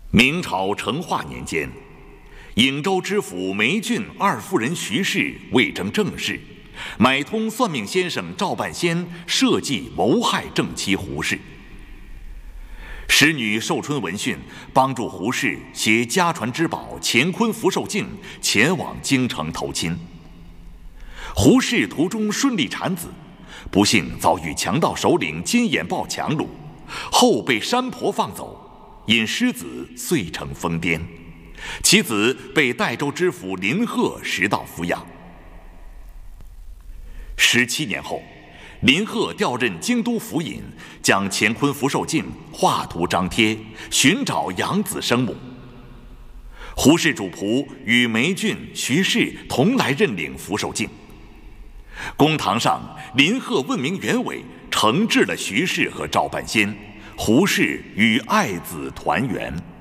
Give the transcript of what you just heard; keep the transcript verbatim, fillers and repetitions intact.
明朝成化年间，颍州知府梅郡二夫人徐氏为争政事，买通算命先生赵半仙，设计谋害正妻胡氏。使女寿春闻讯，帮助胡氏携家传之宝乾坤福寿镜前往京城投亲。胡氏途中顺利产子，不幸遭遇强盗首领金眼豹强掳，后被山婆放走，因失子遂成疯癫。其子被代州知府林鹤拾到抚养。十七年后，林鹤调任京都府尹，将乾坤福寿镜画图张贴，寻找养子生母。胡氏主仆与梅郡、徐氏同来认领福寿镜。公堂上，林鹤问明原委，惩治了徐氏和赵半仙，胡氏与爱子团圆。